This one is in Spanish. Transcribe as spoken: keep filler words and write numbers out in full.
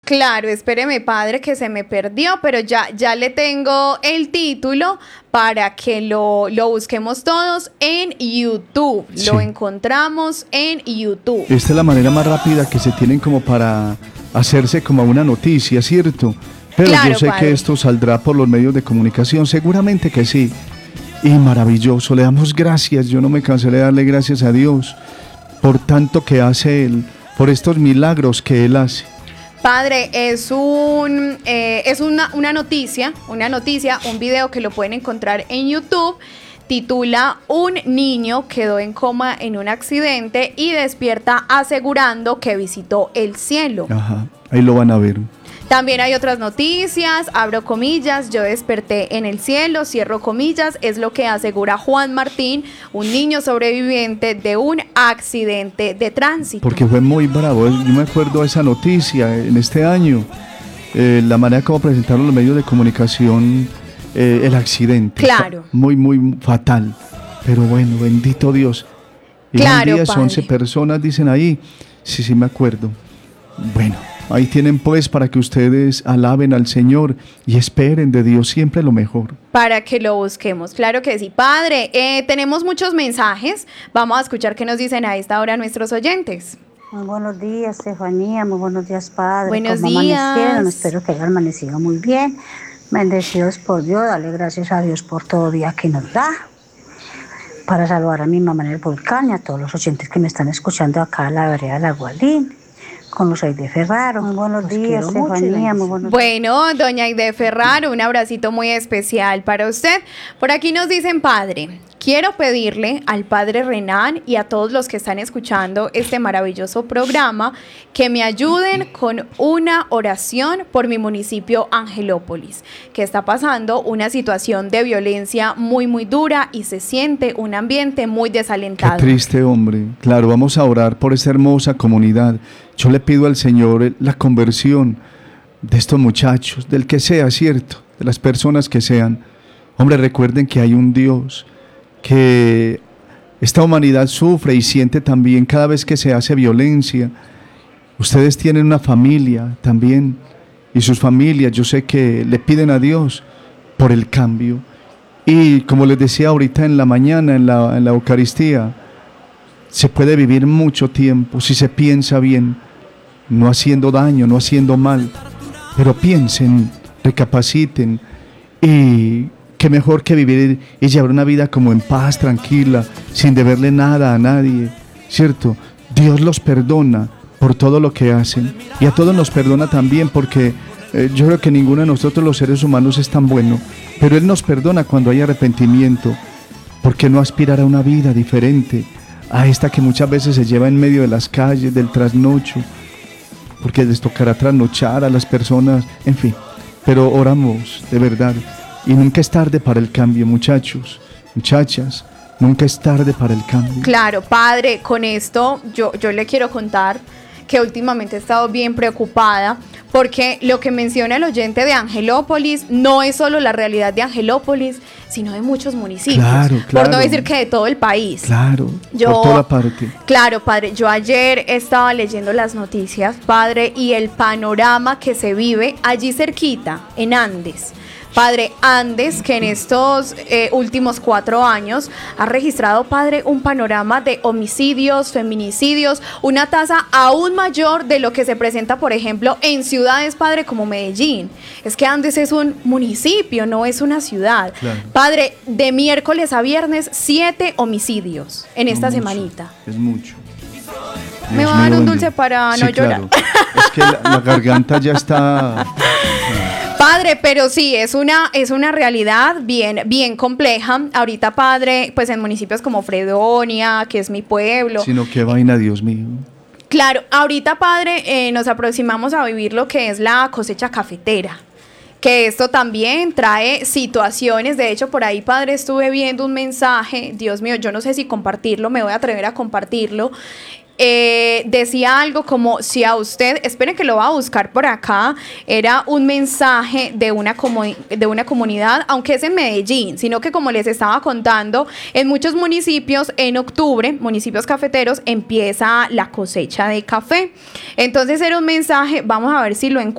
Claro, espéreme, padre, que se me perdió, pero ya, ya le tengo el título para que lo, lo busquemos todos en YouTube. Sí. Lo encontramos en YouTube. Esta es la manera más rápida que se tienen como para hacerse como una noticia, ¿cierto? Pero Claro, yo sé padre. que esto saldrá por los medios de comunicación, seguramente que sí. Y maravilloso, le damos gracias, yo no me cansaré de darle gracias a Dios por tanto que hace Él, por estos milagros que Él hace. Padre, es un eh, es una, una noticia, una noticia, un video que lo pueden encontrar en YouTube. Titula Un niño quedó en coma en un accidente y despierta asegurando que visitó el cielo. Ajá, ahí lo van a ver. También hay otras noticias, abro comillas, yo desperté en el cielo, cierro comillas, es lo que asegura Juan Martín, un niño sobreviviente de un accidente de tránsito. Porque fue muy bravo, yo me acuerdo de esa noticia en este año, eh, la manera como presentaron los medios de comunicación eh, el accidente. Claro. Muy, muy fatal, pero bueno, bendito Dios. Y Claro, diez, padre. once personas dicen ahí, sí, sí me acuerdo. Bueno, ahí tienen pues para que ustedes alaben al Señor y esperen de Dios siempre lo mejor. Para que lo busquemos, claro que sí. Padre, eh, tenemos muchos mensajes, vamos a escuchar qué nos dicen a esta hora nuestros oyentes. Muy buenos días, Estefanía. Muy buenos días, Padre. Buenos ¿Cómo días. amanecieron? Espero que hayan amanecido muy bien. Bendecidos por Dios. Dale gracias a Dios por todo día que nos da. Para saludar a mi mamá en el volcán y a todos los oyentes que me están escuchando acá en la vereda de la Gualdín. Con los Aide Ferraro. Muy buenos Los días, quiero mucho y Estefanía. Muy buenos días. Bueno, doña Aide Ferraro, un abracito muy especial para usted. Por aquí nos dicen, padre, quiero pedirle al padre Renan y a todos los que están escuchando este maravilloso programa que me ayuden con una oración por mi municipio Angelópolis, que está pasando una situación de violencia muy, muy dura y se siente un ambiente muy Qué desalentado. triste, hombre. Claro, vamos a orar por esta hermosa comunidad. Yo le pido al Señor la conversión de estos muchachos, del que sea, ¿cierto? De las personas que sean. Hombre, recuerden que hay un Dios, que esta humanidad sufre y siente también cada vez que se hace violencia. Ustedes tienen una familia también, y sus familias, yo sé que le piden a Dios por el cambio. Y como les decía ahorita en la mañana, en la, en la Eucaristía, se puede vivir mucho tiempo si se piensa bien, no haciendo daño, no haciendo mal, pero piensen, recapaciten, y qué mejor que vivir y llevar una vida como en paz, tranquila, sin deberle nada a nadie, ¿cierto? Dios los perdona por todo lo que hacen, y a todos nos perdona también, porque eh, yo creo que ninguno de nosotros los seres humanos es tan bueno, pero Él nos perdona cuando hay arrepentimiento. ¿Por qué no aspirar a una vida diferente a esta que muchas veces se lleva en medio de las calles, del trasnocho? Porque les tocará trasnochar a las personas, en fin. Pero oramos, de verdad. Y nunca es tarde para el cambio, muchachos, muchachas. Nunca es tarde para el cambio. Claro, padre, con esto yo, yo le quiero contar que últimamente he estado bien preocupada porque lo que menciona el oyente de Angelópolis no es solo la realidad de Angelópolis, sino de muchos municipios, Claro, por no claro. decir que de todo el país. Claro, Yo- por toda parte. Claro, padre, yo ayer estaba leyendo las noticias, padre, y el panorama que se vive allí cerquita, en Andes. Padre, Andes, que en estos eh, últimos cuatro años ha registrado, padre, un panorama de homicidios, feminicidios, una tasa aún mayor de lo que se presenta, por ejemplo, en ciudades, padre, como Medellín. Es que Andes es un municipio, no es una ciudad. Claro. Padre, de miércoles a viernes, siete homicidios en esta No, mucho, semanita. Es mucho. Me Dios va a dar mío, un bendito. dulce para Sí, no llorar. claro. Es que la, la garganta ya está. Padre, pero sí, es una, es una realidad bien, bien compleja. Ahorita, padre, pues en municipios como Fredonia, que es mi pueblo. Sino que vaina, Dios mío. Claro, ahorita, padre, eh, nos aproximamos a vivir lo que es la cosecha cafetera. Que esto también trae situaciones. De hecho, por ahí, padre, estuve viendo un mensaje. Dios mío, yo no sé si compartirlo, me voy a atrever a compartirlo. Eh, decía algo como, si a usted, esperen que lo va a buscar por acá, era un mensaje de una, comu- de una comunidad, aunque es en Medellín, sino que como les estaba contando, en muchos municipios en octubre, municipios cafeteros, empieza la cosecha de café. Entonces era un mensaje, vamos a ver si lo encuentro.